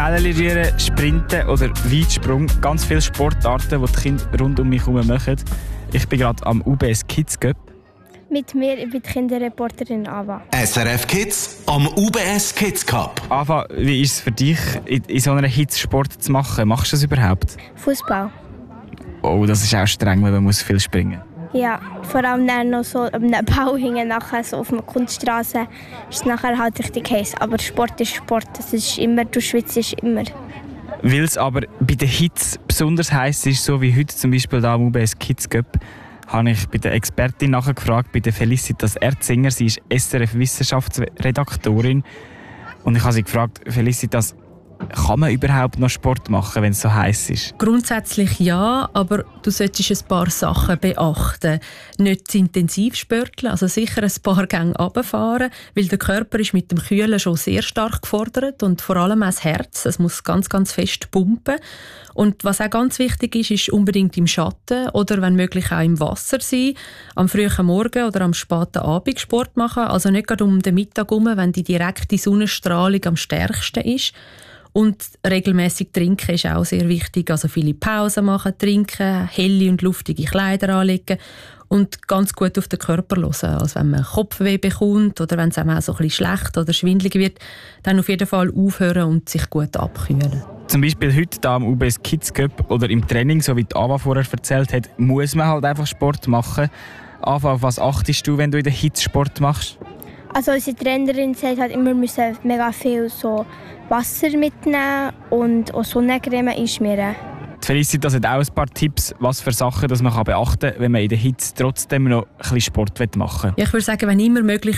Bälle rühren, Sprinten oder Weitsprung. Ganz viele Sportarten, die die Kinder rund um mich herum machen. Ich bin gerade am UBS Kids Cup. Mit mir, ich bin die Kinderreporterin Ava. SRF Kids am UBS Kids Cup. Ava, wie ist es für dich, in so einer Hitzsport zu machen? Machst du das überhaupt? Fußball. Oh, das ist auch streng, weil man viel springen muss. Ja, vor allem dann noch so am Bau hängen, nachher so auf der Kunststraße ist es nachher halt richtig heiß. Aber Sport ist Sport, das ist immer, du schwitzt immer. Weil es aber bei der Hitze besonders heiß ist, so wie heute zum Beispiel da am UBS Kids Cup, habe ich bei der Expertin nachgefragt, bei der Felicitas Erzinger. Sie ist SRF-Wissenschaftsredaktorin. Und ich habe sie gefragt, Felicitas, kann man überhaupt noch Sport machen, wenn es so heiß ist? Grundsätzlich ja, aber du solltest ein paar Sachen beachten. Nicht zu intensiv spörteln, also sicher ein paar Gänge runterfahren, weil der Körper ist mit dem Kühlen schon sehr stark gefordert und vor allem auch das Herz, es muss ganz, ganz fest pumpen. Und was auch ganz wichtig ist, ist unbedingt im Schatten oder wenn möglich auch im Wasser sein, am frühen Morgen oder am späten Abend Sport machen, also nicht gerade um den Mittag herum, wenn die direkte Sonnenstrahlung am stärksten ist. Und regelmäßig trinken ist auch sehr wichtig. Also viele Pausen machen, trinken, helle und luftige Kleider anlegen und ganz gut auf den Körper hören. Also wenn man Kopfweh bekommt oder wenn es einem auch so ein bisschen schlecht oder schwindelig wird, dann auf jeden Fall aufhören und sich gut abkühlen. Zum Beispiel heute hier am UBS Kids Cup oder im Training, so wie die Ava vorher erzählt hat, muss man halt einfach Sport machen. Ava, auf was achtest du, wenn du in der Hitze Sport machst? Also unsere Trainerin sagt halt immer, wir müssen mega viel so Wasser mitnehmen und auch Sonnencreme einschmieren. Die Felicitas hat auch ein paar Tipps, was für Sachen das man beachten kann, wenn man in der Hitze trotzdem noch ein bisschen Sport machen will. Ich würde sagen, wenn immer möglich